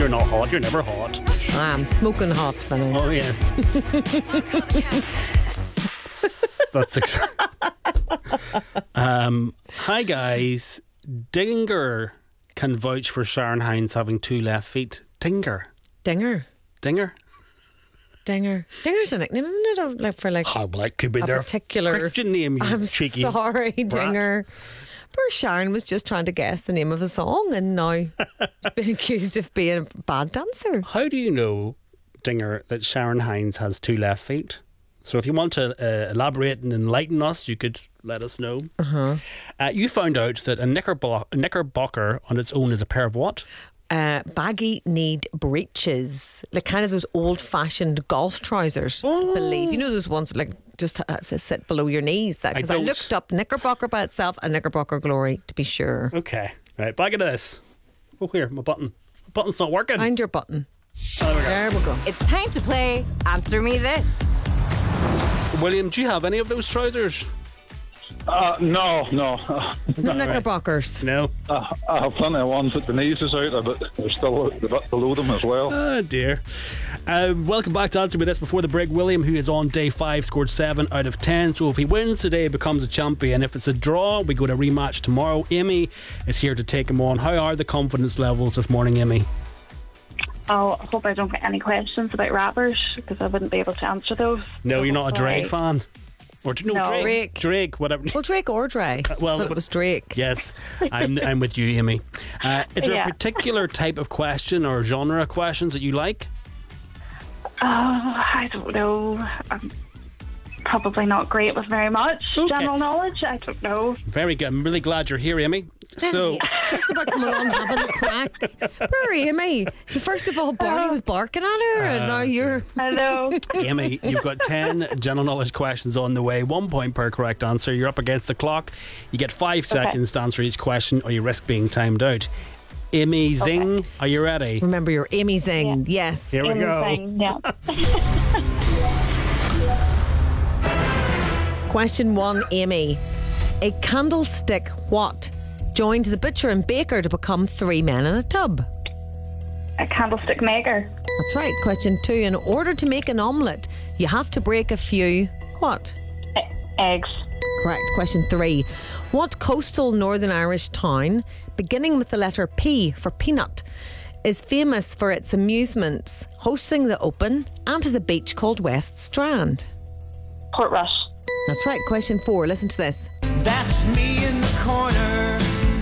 You're not hot. You're never hot. I'm smoking hot, Vinny. Oh, yes. That's hi, guys. Dinger can vouch for Sharon Hines having 2 left feet. Dinger. Dinger. Dinger's a nickname, isn't it? How black could be a their particular Christian name, you I'm cheeky. sorry, Dinger. Poor Sharon was just trying to guess the name of a song and now she's been accused of being a bad dancer. How do you know, Dinger, that Sharon Hines has 2 left feet? So if you want to elaborate and enlighten us, you could let us know. You found out that a knickerbocker on its own is a pair of what? Baggy kneed breeches, like kind of those old-fashioned golf trousers. I believe you know those ones like just sit below your knees. Because I looked up knickerbocker by itself and knickerbocker glory to be sure. Okay, right, back into this. Oh, here, my button. My button's not working. Find your button. Oh, there we go. It's time to play Answer Me This. William, do you have any of those trousers? No. No knickerbockers. No. I have plenty of ones that the knees is out, but they're still a bit below them as well. Oh dear. Welcome back to Answer Me This. Before the break, William, who is on day 5, scored 7 out of 10. So if he wins today, he becomes a champion. If it's a draw, we go to rematch tomorrow. Amy is here to take him on. How are the confidence levels this morning, Amy? I hope I don't get any questions about rappers because I wouldn't be able to answer those. No, you're not a Drake fan? Or No. Drake, whatever. Well, Drake or Dre. Well, but it was Drake. Yes, I'm with you, Amy. Is there a particular type of question or genre of questions that you like? I don't know. I'm probably not great with very much general knowledge. I don't know. Very good. I'm really glad you're here, Amy. So just about coming on having the crack. Poor Amy. So first of all, Barney was barking at her, and now you're. I know. Amy, you've got 10 general knowledge questions on the way. 1 point per correct answer. You're up against the clock. You get 5 seconds to answer each question, or you risk being timed out. Amy Zing, are you ready? Remember, you're Amy Zing. Yeah. Yes. Here we go. Zing, yeah. Question 1, Amy. A candlestick what joined the butcher and baker to become 3 men in a tub? A candlestick maker. That's right. Question 2. In order to make an omelette, you have to break a few what? Eggs. Correct. Question 3. What coastal Northern Irish town, beginning with the letter P for peanut, is famous for its amusements, hosting the Open, and has a beach called West Strand? Portrush. That's right. Question 4. Listen to this. That's me in the corner.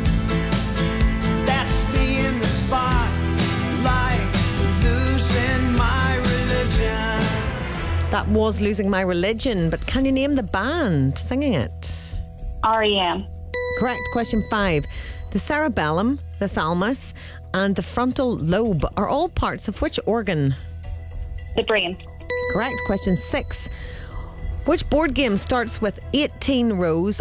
That's me in the spotlight, losing my religion. That was Losing My Religion, but can you name the band singing it? REM. Correct. Question 5. The cerebellum, the thalamus, and the frontal lobe are all parts of which organ? The brain. Correct. Question 6. Which board game starts with 18 rows